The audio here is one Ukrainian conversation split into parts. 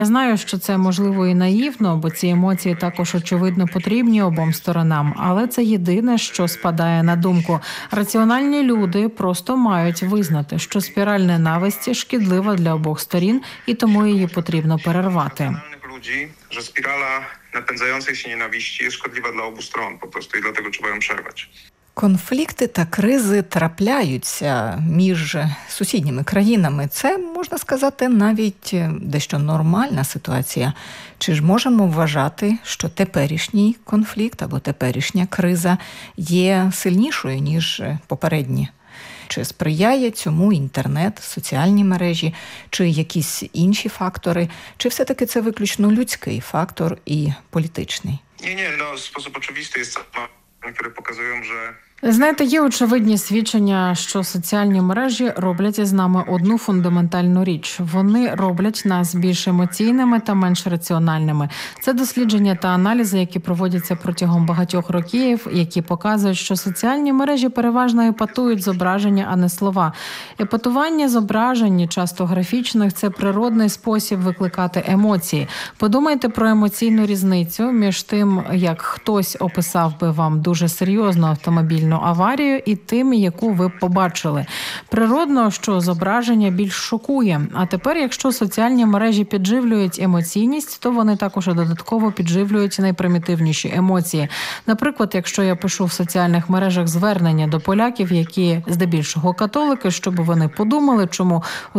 Я знаю, що це можливо і наївно, бо ці емоції також очевидно потрібні обом сторонам, але це єдине, що спадає на думку. Раціональні люди просто мають визнати, що спіраль ненависті шкідлива для обох сторін, і тому її потрібно перервати. Że spirala napędzającej się nienawiści jest szkodliwa dla obu stron po prostu i dlatego trzeba ją przerwać. Конфлікти та кризи трапляються між сусідніми країнами. Це, можна сказати, навіть дещо нормальна ситуація. Чи ж можемо вважати, що теперішній конфлікт або теперішня криза є сильнішою, ніж попередні? Чи сприяє цьому інтернет, соціальні мережі, чи якісь інші фактори? Чи все-таки це виключно людський фактор і політичний? Nie, sposób oczywisty jest, które pokazują, że Знаєте, є очевидні свідчення, що соціальні мережі роблять із нами одну фундаментальну річ. Вони роблять нас більш емоційними та менш раціональними. Це дослідження та аналізи, які проводяться протягом багатьох років, які показують, що соціальні мережі переважно епатують зображення, а не слова. Епатування зображень, часто графічних, це природний спосіб викликати емоції. Подумайте про емоційну різницю між тим, як хтось описав би вам дуже серйозну автомобільну аварію і тим, яку ви побачили. Природно, що зображення більш шокує. А тепер, якщо соціальні мережі підживлюють емоційність, то вони також додатково підживлюють найпримітивніші емоції. Наприклад, якщо я пишу в соціальних мережах звернення до поляків, які здебільшого католики, щоб вони подумали, чому у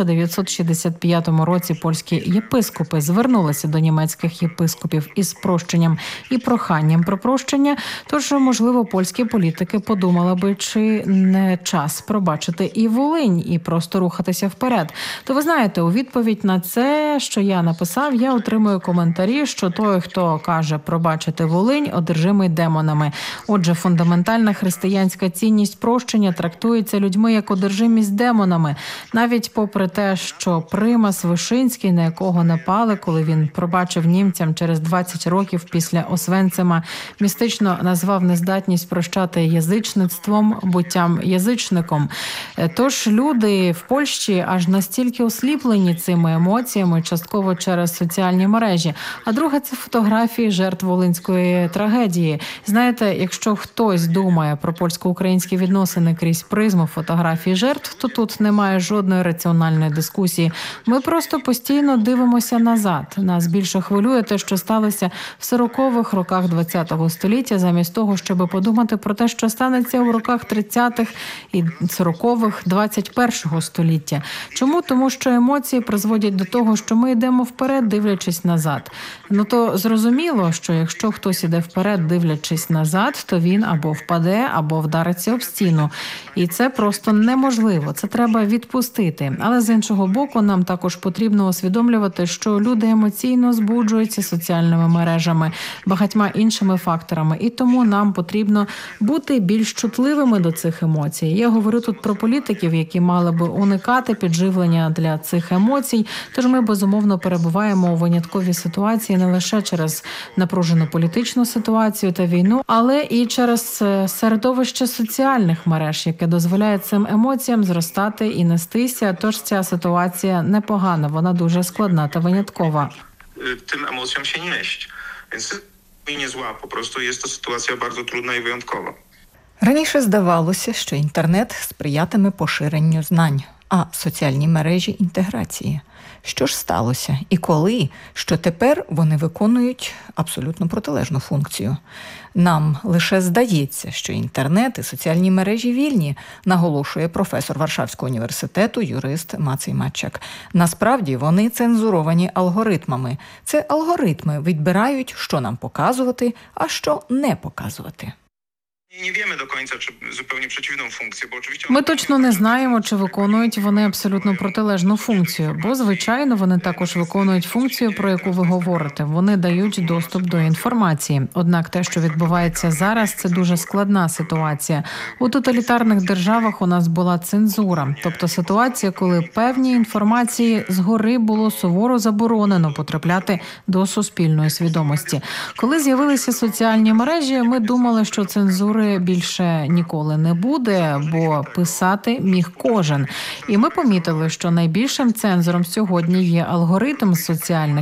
1965 році польські єпископи звернулися до німецьких єпископів із прощенням і проханням про прощення, тож, можливо, польські політики подумали би, чи не час пробачити і Волинь, і просто рухатися вперед. То ви знаєте, у відповідь на це, що я написав, я отримую коментарі, що той, хто каже пробачити Волинь, одержимий демонами. Отже, фундаментальна християнська цінність прощення трактується людьми як одержимість демонами. Навіть попри те, що Примас Вишинський, на якого напали, коли він пробачив німцям через 20 років після Освенцима, містично назвав нездатність прощати язичництвом, буттям язичником. Тож люди в Польщі аж настільки осліплені цими емоціями, частково через соціальні мережі. А друге – це фотографії жертв Волинської трагедії. Знаєте, якщо хтось думає про польсько-українські відносини крізь призму фотографій жертв, то тут немає жодної раціональної дискусії. Ми просто постійно дивимося назад. Нас більше хвилює те, що сталося в 40-х роках ХХ століття, замість того, щоб подумати про те, що станеться у роках 30-х і 40-х 21-го століття. Чому? Тому що емоції призводять до того, що ми йдемо вперед, дивлячись назад. То зрозуміло, що якщо хтось іде вперед, дивлячись назад, то він або впаде, або вдариться об стіну. І це просто неможливо. Це треба відпустити. Але з іншого боку, нам також потрібно усвідомлювати, що люди емоційно збуджуються соціальними мережами, багатьма іншими факторами. І тому нам потрібно бути більш чутливими до цих емоцій. Я говорю тут про політиків, які мали би уникати підживлення для цих емоцій. Тож ми, безумовно, перебуваємо у винятковій ситуації не лише через напружену політичну ситуацію та війну, але і через середовище соціальних мереж, яке дозволяє цим емоціям зростати і нестися. Тож ця ситуація непогана, вона дуже складна та виняткова. Тим емоціям się nieść. Więc nie zła, po prostu jest to sytuacja bardzo trudna i wyjątkowa. Раніше здавалося, що інтернет сприятиме поширенню знань, а соціальні мережі – інтеграції. Що ж сталося і коли, що тепер вони виконують абсолютно протилежну функцію? Нам лише здається, що інтернет і соціальні мережі вільні, наголошує професор Варшавського університету, юрист Мацей Матчак. Насправді вони цензуровані алгоритмами. Це алгоритми відбирають, що нам показувати, а що не показувати. Ми точно не знаємо, чи виконують вони абсолютно протилежну функцію, бо, звичайно, вони також виконують функцію, про яку ви говорите. Вони дають доступ до інформації. Однак те, що відбувається зараз, це дуже складна ситуація. У тоталітарних державах у нас була цензура, тобто ситуація, коли певні інформації згори було суворо заборонено потрапляти до суспільної свідомості. Коли з'явилися соціальні мережі, ми думали, що цензури цензури більше ніколи не буде, бо писати міг кожен. І ми помітили, що найбільшим цензором сьогодні є алгоритм соціальних